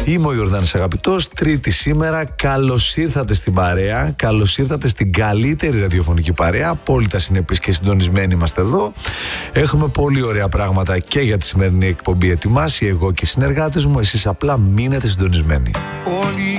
Είμαι ο Ιορδάνης Αγαπητός, Τρίτη σήμερα. Καλώς ήρθατε στην παρέα, καλώς ήρθατε στην καλύτερη ραδιοφωνική παρέα. Απόλυτα συνεπείς και συντονισμένοι είμαστε εδώ. Έχουμε πολύ ωραία πράγματα και για τη σημερινή εκπομπή ετοιμάσει, εγώ και οι συνεργάτες μου. Εσείς απλά μείνετε συντονισμένοι.